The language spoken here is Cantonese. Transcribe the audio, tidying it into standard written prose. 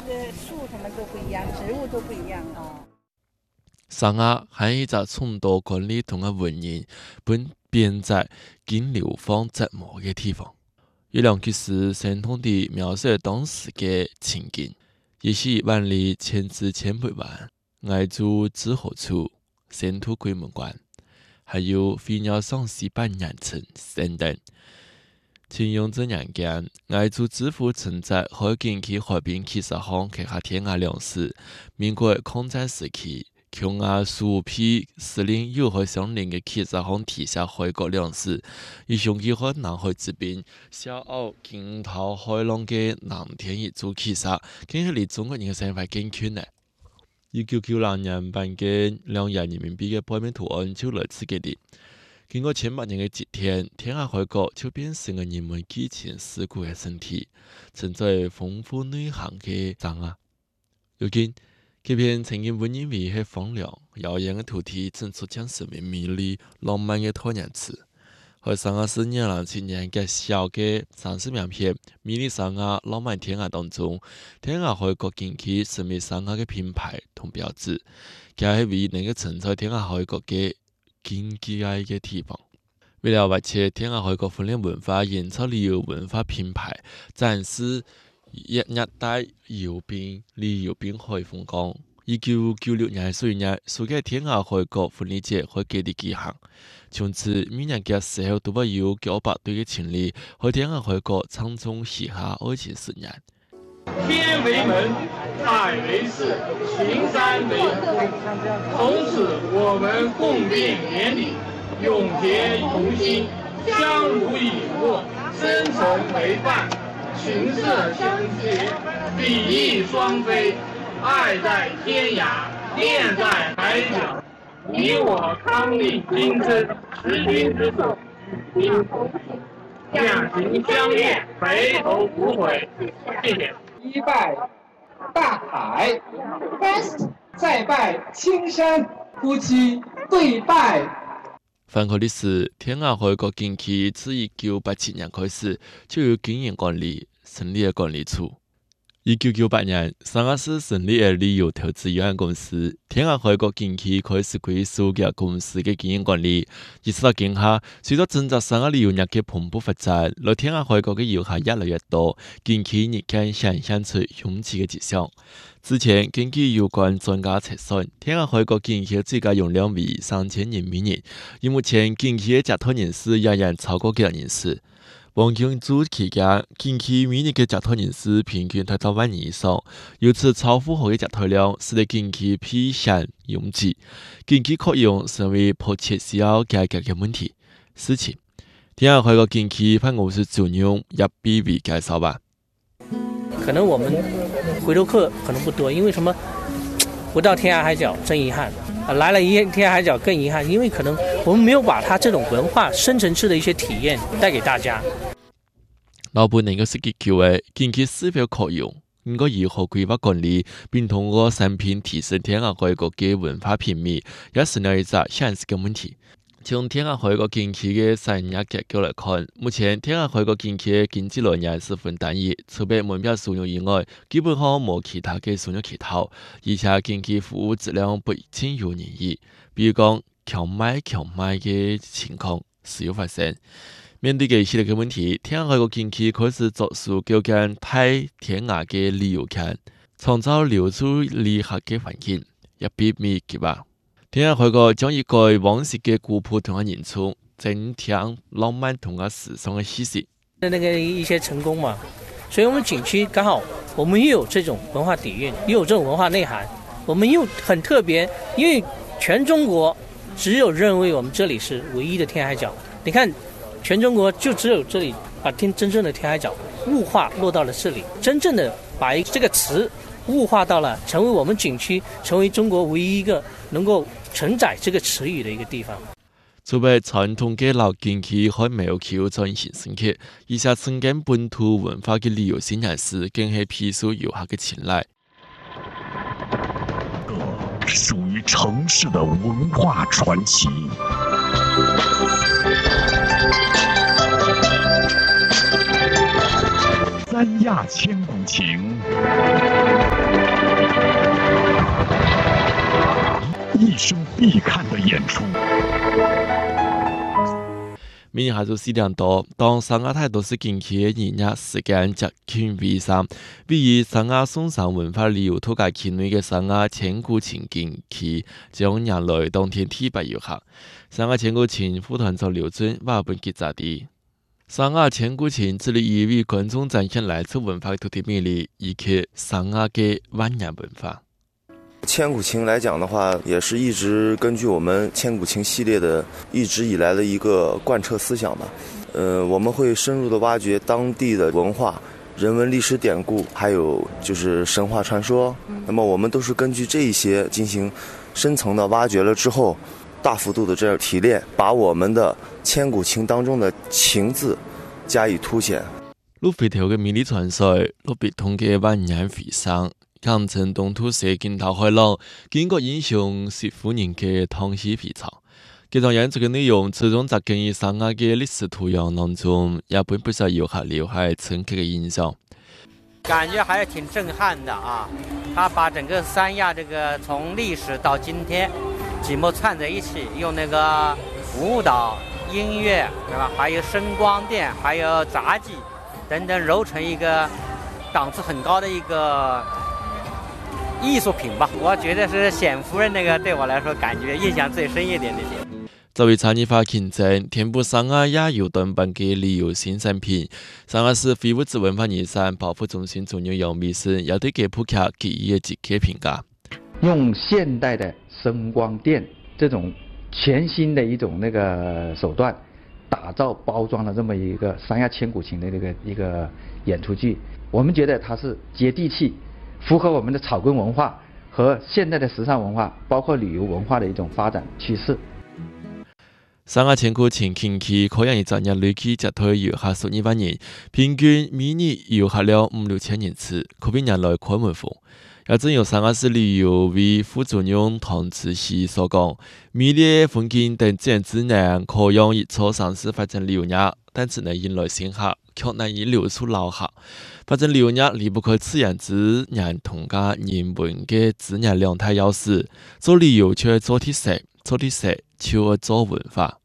树什么都不一样，植物都不一样哦。 三亚係一個重度管理同嘅文人本編在金流坊折磨嘅地方。有兩句詩生動地描述當時嘅情景，也是萬里千枝千百萬，愛住知何處，前途鬼門關，還有飛鳥上西半人城等等。形容這人間，愛住知府曾在海景區海邊汽車行開下天涯糧食，民國抗戰時期。強亞數批司令友好相鄰嘅汽車行旗下海國糧食，以上幾海南海之邊，小澳驚濤駭浪嘅藍天一族汽車，竟係離中國人嘅生活更近呢。1996年版嘅2億人民幣嘅背面圖案就來自佢哋。經過千百年嘅積澱，天涯海角就變成咗人們激情事故嘅身體，存在豐富內涵嘅山啊。如今這片曾經本以為係荒涼、遙遠嘅土地，正出現生命美麗、浪漫嘅托人詞。喺三亞市2007年嘅小嘅30名片《美麗三亞浪漫天涯》當中，天涯海角景區成為三亞嘅品牌同標誌，佢係唯一能夠存在天涯海角嘅經濟愛嘅地方。為了挖掘天涯海角風涼文化，營造旅遊文化品牌，展示熱帶遊邊旅遊邊海風光。1996年水日，蘇格天涯海角婚禮節喺基地舉行。從此，每年嘅時候都會有900對嘅情侶喺天涯海角唱中許下愛情誓言。 天為門，海為市，群山為湖。從此，我們共勉連理，永結同心，相濡以沫，深沉為伴。群色相結，比翼雙飛，愛在天涯，戀在海角。你我伉儷精深，識君之手，與君同行，兩情相悅，白頭不悔。謝謝。 一拜大海 ，first 再拜青山，夫妻對拜。 翻看歷史，天涯海角景區自1987年開始就有經營管理成立嘅管理處。1998年，三亞市成立嘅旅遊投資有限公司，天涯海角景區開始歸屬嘅公司嘅經營管理。一直到今下，隨着整個三亞旅遊業嘅蓬勃發展，來天涯海角嘅遊客越來越多，景區日漸顯現出擁擠嘅跡象。之前根據有關專家測算，天涯海角景區最佳容量為3000人每日，而目前景區嘅接待人數仍然超過這人數。黃金週期間，景區每日嘅接待人數平均達到1萬人以上，由此超負荷嘅接待量，使得景區偏向擁擠。景區確用成為迫切需要解決嘅問題。事情，天涯海角景區派我是主任葉碧薇介紹吧。 可能我們回頭客可能不多，因為什麼？不到天涯海角真遺憾，來了天涯海角更遺憾，因為可能我們沒有把它這種文化深層次的一些體驗帶給大家。 老闆能夠設計叫嘅景區是否可用，應該如何規劃管理，並通過產品提升天涯海角嘅文化品味，也成了一個現實嘅問題。從天涯海角景區嘅產業結構來看，目前天涯海角景區嘅經濟來源十分單一，除咗門票收入以外，基本上冇其他嘅收入渠道，而且景區服務質量不盡如人意，比如講強賣嘅情況時有發生。面對嘅一系列嘅問題，天涯海角景區開始着手構建太天涯嘅旅遊圈，創造留住旅客嘅環境，一筆未結吧。天涯海角將一改往昔嘅古樸同埋演出，增添浪漫同埋時尚嘅氣息。 那個一些成功嘛，所以我們景區剛好，我們又有這種文化底蘊，又有這種文化內涵，我們又很特別，因為全中國只有認為我們這裡是唯一的天涯海角。你看，全中國就只有這裡把真正的天涯海角物化落到了這裡，真正的把這個詞物化到了，成為我們景區，成為中國唯一一個能夠承載這個詞語的一個地方。 除非傳統嘅老景區喺廟口進行升級，而且增加本土文化嘅旅遊性人士，更係備受遊客嘅青睞。 屬於城市的文化傳奇。三亞千古情。 明年下晝4點多，當三亞太都市近期2日時間接近尾聲，位於三亞松山文化旅遊度假區內嘅三亞千古情景區將迎來當天體白遊客。三亞千古情副團長劉尊話本記者地，三亞千古情致力於為觀眾展現來自文化土地魅力，以及三亞嘅萬年文化。 千古情来讲的话，也是一直根据我们千古情系列的一直以来的一个贯彻思想吧。我们会深入的挖掘当地的文化、人文历史典故，还有就是神话传说。那么我们都是根据这一些进行深层的挖掘了之后，大幅度的这样提炼，把我们的千古情当中的情字加以凸显。 鹿肥條嘅美麗傳水，鹿別通嘅萬年回聲。강천東土社景頭海浪，經過英雄受歡迎嘅唐戲皮草。這場演出嘅內容始終扎根於三亞嘅歷史土壤當中，也並不少遊客留下深刻嘅印象。 感覺還是挺震撼的啊！他把整個三亞這個從歷史到今天，幾幕串在一起，用那個舞蹈、音樂，對吧？還有聲光電，還有雜技等等，揉成一個檔次很高的一個藝術品吧，我覺得是冼夫人那個對我來說感覺印象最深一點那些。 作為產業化競爭，填補三亞也有短板嘅旅遊新產品。三亞市非物質文化遺產保護中心總監楊美生也對給顧客給予極高評價。 用現代的聲光電這種全新的一種那個手段，打造包裝了這麼一個三亞千古情的一個演出劇，我們覺得它是接地氣。符合我們的草根文化和現代的時尚文化，包括旅遊文化的一種發展趨勢。 三亞千古情景區可讓一日累計接待遊客12萬人，平均每年遊客量5-6千人次，可比人來看門戶。也正由三亞市旅遊為副總監唐志熙所講，美麗風景等自然資源可讓一座城市發展旅遊業，但只能引來新客，卻難以留住老客。發展旅遊業離不開自然資源同加人文嘅資源兩大優勢，做旅遊卻做特色，做特色就要做文化。